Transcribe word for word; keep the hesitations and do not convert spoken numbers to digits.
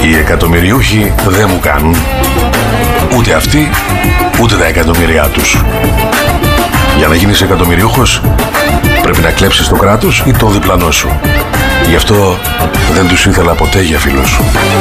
Οι εκατομμυριούχοι δεν μου κάνουν. Ούτε αυτοί, ούτε τα εκατομμύρια τους. Για να γίνεις εκατομμυριούχος, πρέπει να κλέψεις το κράτος ή το διπλανό σου. Γι' αυτό δεν τους ήθελα ποτέ για φίλο σου.